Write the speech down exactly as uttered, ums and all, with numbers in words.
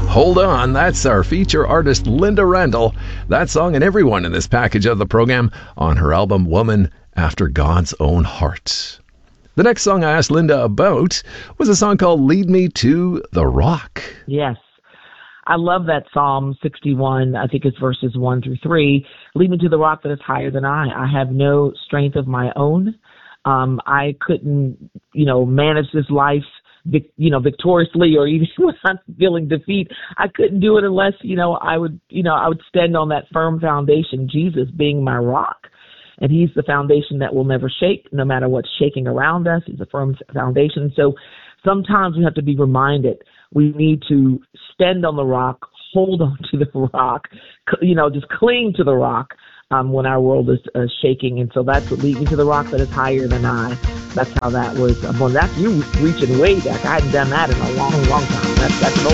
Hold On. That's our feature artist, Linda Randall. That song and everyone in this package of the program on her album, Woman After God's Own Heart. The next song I asked Linda about was a song called Lead Me to the Rock. Yes. I love that Psalm sixty-one. I think it's verses one through three. Lead me to the rock that is higher than I. I have no strength of my own. Um, I couldn't, you know, manage this life, you know, victoriously, or even when I'm feeling defeat. I couldn't do it unless, you know, I would, you know, I would stand on that firm foundation, Jesus being my rock. And he's the foundation that will never shake, no matter what's shaking around us. He's a firm foundation. So sometimes we have to be reminded we need to stand on the rock, hold on to the rock, you know, just cling to the rock um, when our world is uh, shaking. And so that's what leads me to the rock that is higher than I. That's how that was. Well, that's you reaching way back. I hadn't done that in a long, long time. That's, that's an old